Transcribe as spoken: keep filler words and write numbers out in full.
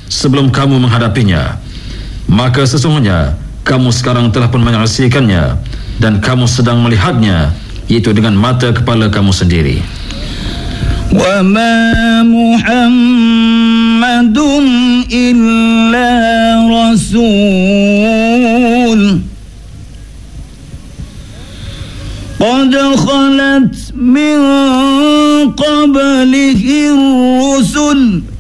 sebelum kamu menghadapinya. Maka sesungguhnya kamu sekarang telah pun menyaksikannya, dan kamu sedang melihatnya, yaitu dengan mata kepala kamu sendiri. Wa ma Muhammadun illa rasul qad khalat min qablihi ar-rusul